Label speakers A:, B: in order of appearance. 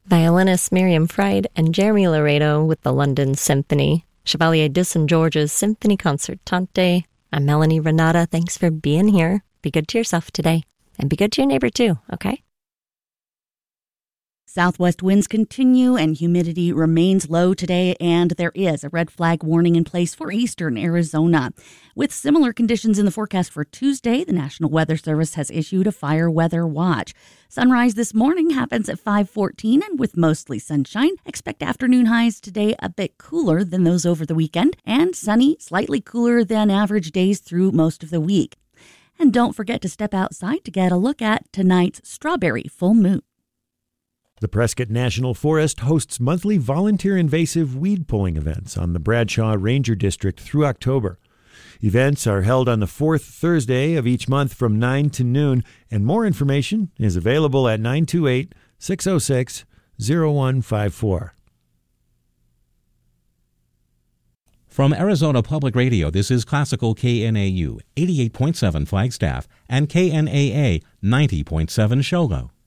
A: Violinist Miriam Fried and Jeremy Laredo with the London Symphony. Chevalier de St. George's Symphony Concertante. I'm Melanie Renata. Thanks for being here. Be good to yourself today. And be good to your neighbor too, okay?
B: Southwest winds continue and humidity remains low today, and there is a red flag warning in place for eastern Arizona. With similar conditions in the forecast for Tuesday, the National Weather Service has issued a fire weather watch. Sunrise this morning happens at 5:14, and with mostly sunshine, expect afternoon highs today a bit cooler than those over the weekend, and sunny, slightly cooler than average days through most of the week. And don't forget to step outside to get a look at tonight's strawberry full moon.
C: The Prescott National Forest hosts monthly volunteer invasive weed pulling events on the Bradshaw Ranger District through October. Events are held on the fourth Thursday of each month from 9 to noon, and more information is available at 928-606-0154.
D: From Arizona Public Radio, this is Classical KNAU 88.7 Flagstaff and KNAA 90.7 Shogo.